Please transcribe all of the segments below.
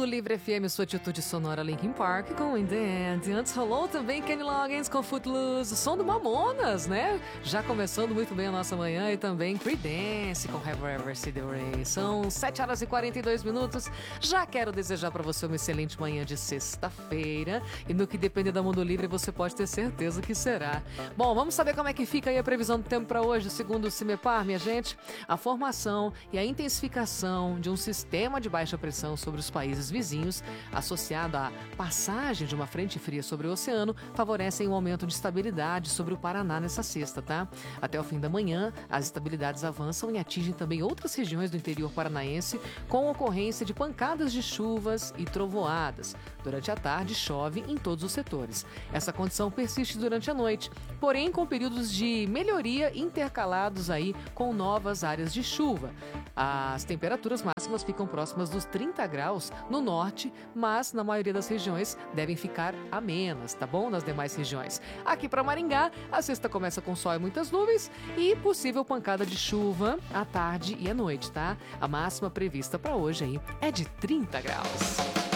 Livre FM, sua atitude sonora Linkin Park com In The End. Antes rolou também Kenny Loggins com Footloose, o som do Mamonas, né? Já começando muito bem a nossa manhã, e também Creedence com Have You Ever Seen The Rain. São 7 horas e 42 minutos. Já quero desejar para você uma excelente manhã de sexta-feira, e no que depender da Mundo Livre você pode ter certeza que será. Bom, vamos saber como é que fica aí a previsão do tempo para hoje, segundo o CIMEPAR, minha gente. A formação e a intensificação de um sistema de baixa pressão sobre os países vizinhos, associado à passagem de uma frente fria sobre o oceano, favorecem um aumento de estabilidade sobre o Paraná nessa sexta, tá? Até o fim da manhã, as estabilidades avançam e atingem também outras regiões do interior paranaense, com ocorrência de pancadas de chuvas e trovoadas. Durante a tarde, chove em todos os setores. Essa condição persiste durante a noite, porém com períodos de melhoria intercalados aí com novas áreas de chuva. As temperaturas máximas ficam próximas dos 30 graus no norte, mas na maioria das regiões devem ficar amenas, tá bom? Nas demais regiões. Aqui para Maringá, a sexta começa com sol e muitas nuvens e possível pancada de chuva à tarde e à noite, tá? A máxima prevista para hoje aí é de 30 graus.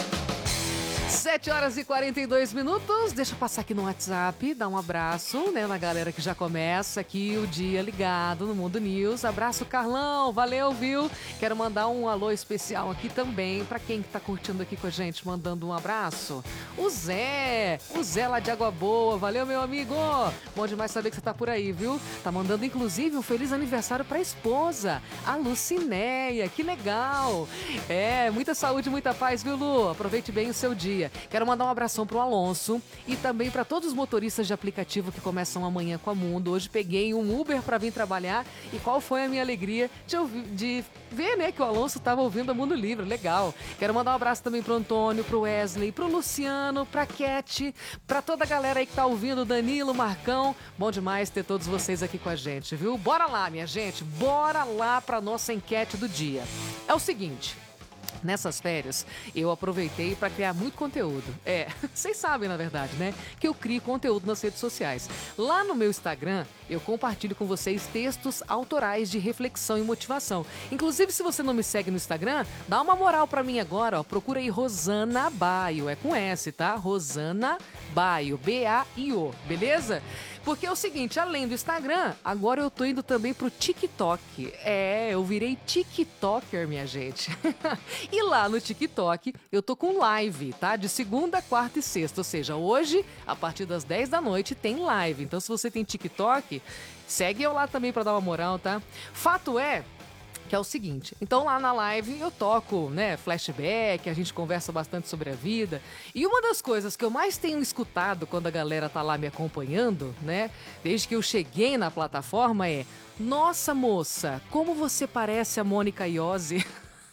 7 horas e 42 minutos. Deixa eu passar aqui no WhatsApp, dar um abraço, né, na galera que já começa aqui o dia ligado no Mundo News. Abraço, Carlão, valeu, viu? Quero mandar um alô especial aqui também para quem que tá curtindo aqui com a gente, mandando um abraço. O Zé lá de Água Boa, valeu, meu amigo. Bom demais saber que você tá por aí, viu? Tá mandando inclusive um feliz aniversário pra esposa, a Lucinéia, que legal. Muita saúde, muita paz, viu, Lu? Aproveite bem o seu dia. Quero mandar um abração pro Alonso e também para todos os motoristas de aplicativo que começam amanhã com a Mundo. Hoje peguei um Uber para vir trabalhar e qual foi a minha alegria de ver, né, que o Alonso estava ouvindo a Mundo Livre. Legal. Quero mandar um abraço também pro Antônio, pro Wesley, pro Luciano, pra Cat, pra toda a galera aí que tá ouvindo, Danilo, Marcão. Bom demais ter todos vocês aqui com a gente, viu? Bora lá, minha gente, bora lá pra nossa enquete do dia. É o seguinte: nessas férias, eu aproveitei para criar muito conteúdo. Vocês sabem, na verdade, né, que eu crio conteúdo nas redes sociais. Lá no meu Instagram, eu compartilho com vocês textos autorais de reflexão e motivação. Inclusive, se você não me segue no Instagram, dá uma moral para mim agora, ó. Procura aí Rosana Baio, é com S, tá? Rosana Baio, B-A-I-O, beleza? Porque é o seguinte, além do Instagram, agora eu tô indo também pro TikTok. Eu virei TikToker, minha gente. E lá no TikTok, eu tô com live, tá? De segunda, quarta e sexta. Ou seja, hoje, a partir das 10 da noite, tem live. Então, se você tem TikTok, segue eu lá também pra dar uma moral, tá? Fato é que é o seguinte, então lá na live eu toco, né, flashback, a gente conversa bastante sobre a vida, e uma das coisas que eu mais tenho escutado quando a galera tá lá me acompanhando, né, desde que eu cheguei na plataforma é: nossa, moça, como você parece a Mônica Iose.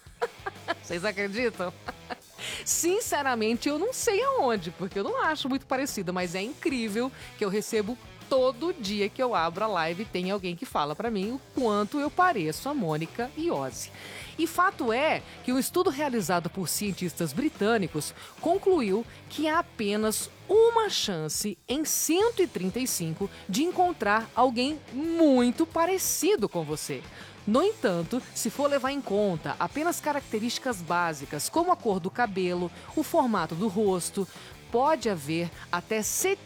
Vocês acreditam? Sinceramente, eu não sei aonde, porque eu não acho muito parecida, mas é incrível que eu recebo todo dia que eu abro a live tem alguém que fala pra mim o quanto eu pareço a Mônica Iose. E fato é que um estudo realizado por cientistas britânicos concluiu que há apenas uma chance em 135 de encontrar alguém muito parecido com você. No entanto, se for levar em conta apenas características básicas como a cor do cabelo, o formato do rosto, pode haver até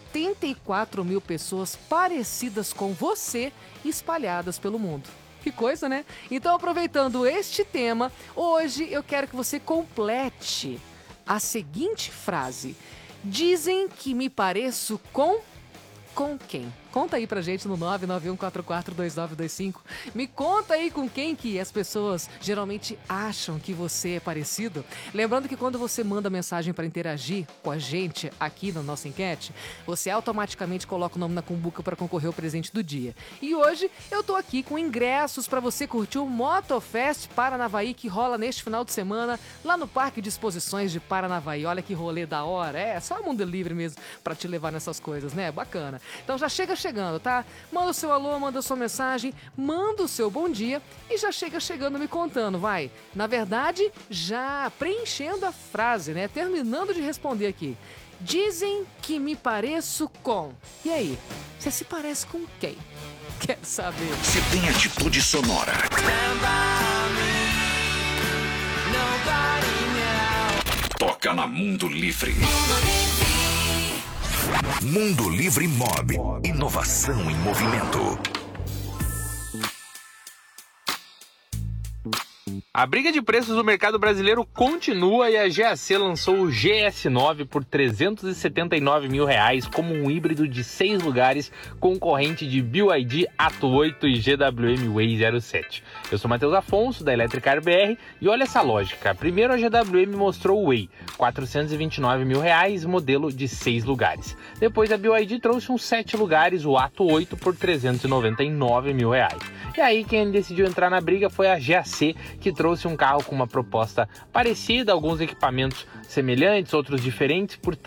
74 mil pessoas parecidas com você espalhadas pelo mundo. Que coisa, né? Então, aproveitando este tema, hoje eu quero que você complete a seguinte frase: dizem que me pareço com quem? Conta aí pra gente no 991442925. Me conta aí com quem que as pessoas geralmente acham que você é parecido. Lembrando que quando você manda mensagem para interagir com a gente aqui na nossa enquete, você automaticamente coloca o nome na cumbuca para concorrer ao presente do dia. E hoje eu tô aqui com ingressos para você curtir o Motofest Paranavaí, que rola neste final de semana lá no Parque de Exposições de Paranavaí. Olha que rolê da hora. Só Mundo Livre mesmo para te levar nessas coisas, né? Bacana. Então já chega chegando, tá? Manda o seu alô, manda a sua mensagem, manda o seu bom dia e já chega chegando me contando, vai. Na verdade, já preenchendo a frase, né? Terminando de responder aqui. Dizem que me pareço com... E aí? Você se parece com quem? Quero saber. Você tem atitude sonora. fica na Mundo Livre. Mundo Livre Mob. Inovação em movimento. A briga de preços do mercado brasileiro continua e a GAC lançou o GS9 por R$ 379 mil como um híbrido de 6 lugares concorrente de BYD Atto 8 e GWM Way 07. Eu sou Matheus Afonso, da Electricar BR, e olha essa lógica. Primeiro a GWM mostrou o Way, R$ 429 mil, modelo de 6 lugares. Depois a BYD trouxe uns 7 lugares, o Atto 8 por R$ 399 mil. E aí quem decidiu entrar na briga foi a GAC, que trouxe um carro com uma proposta parecida, alguns equipamentos semelhantes, outros diferentes, por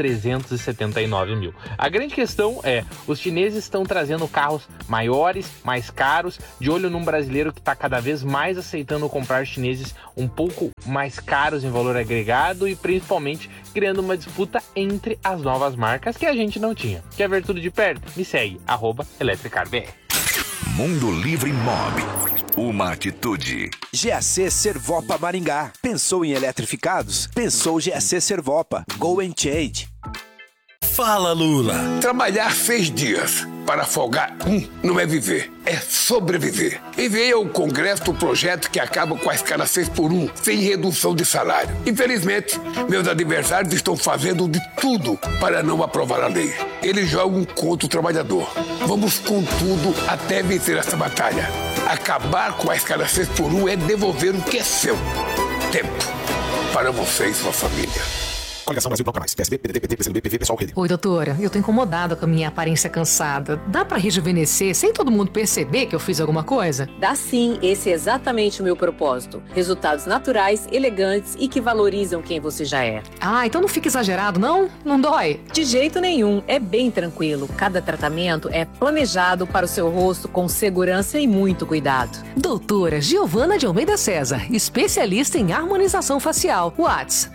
379 mil. A grande questão é, os chineses estão trazendo carros maiores, mais caros, de olho num brasileiro que está cada vez mais aceitando comprar chineses um pouco mais caros em valor agregado e principalmente criando uma disputa entre as novas marcas que a gente não tinha. Quer ver tudo de perto? Me segue, @EletricarBR. Mundo Livre Mob. Uma atitude. GAC Servopa Maringá. Pensou em eletrificados? Pensou GAC Servopa. Go and Change. Fala, Lula. Trabalhar 6 dias para folgar não é viver, é sobreviver. Enviei ao Congresso o projeto que acaba com a escala 6x1, sem redução de salário. Infelizmente, meus adversários estão fazendo de tudo para não aprovar a lei. Eles jogam contra o trabalhador. Vamos com tudo até vencer essa batalha. Acabar com a escala 6x1 é devolver o que é seu. Tempo para você e sua família. Coligação Brasil Bloco Mais. PSB, PDT, PT, PCdoB, PV, Pessoal, Rede. Oi, doutora. Eu tô incomodada com a minha aparência cansada. Dá pra rejuvenescer sem todo mundo perceber que eu fiz alguma coisa? Dá sim, esse é exatamente o meu propósito. Resultados naturais, elegantes e que valorizam quem você já é. Ah, então não fica exagerado, não? Não dói? De jeito nenhum, é bem tranquilo. Cada tratamento é planejado para o seu rosto com segurança e muito cuidado. Doutora Giovana de Almeida César, especialista em harmonização facial. WhatsApp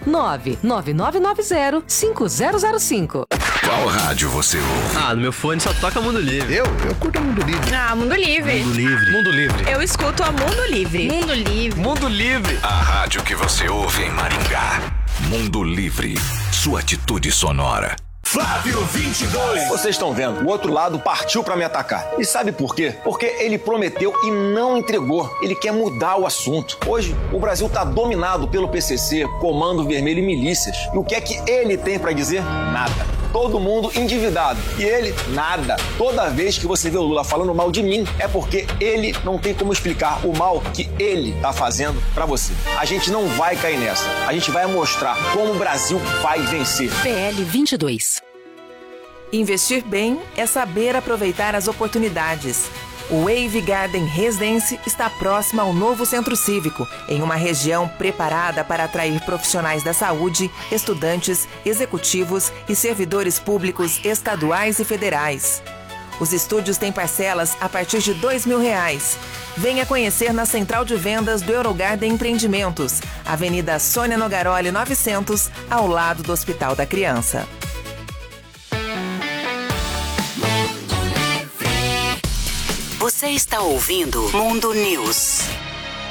99990-5005. Qual rádio você ouve? Ah, no meu fone só toca Mundo Livre. Eu curto Mundo Livre. Ah, Mundo Livre. Mundo Livre. Mundo Livre. Eu escuto a Mundo Livre. Mundo Livre. Mundo Livre. A rádio que você ouve em Maringá. Mundo Livre. Sua atitude sonora. Flávio 22. Vocês estão vendo, o outro lado partiu pra me atacar. E sabe por quê? Porque ele prometeu e não entregou. Ele quer mudar o assunto. Hoje, o Brasil tá dominado pelo PCC, Comando Vermelho e milícias. E o que é que ele tem pra dizer? Nada. Todo mundo endividado. E ele, nada. Toda vez que você vê o Lula falando mal de mim, é porque ele não tem como explicar o mal que ele tá fazendo pra você. A gente não vai cair nessa. A gente vai mostrar como o Brasil vai vencer. PL 22. Investir bem é saber aproveitar as oportunidades. O Wave Garden Residence está próximo ao novo centro cívico, em uma região preparada para atrair profissionais da saúde, estudantes, executivos e servidores públicos estaduais e federais. Os estúdios têm parcelas a partir de R$ 2.000. Venha conhecer na Central de Vendas do Eurogarden Empreendimentos, Avenida Sônia Nogaroli 900, ao lado do Hospital da Criança. Você está ouvindo Mundo News.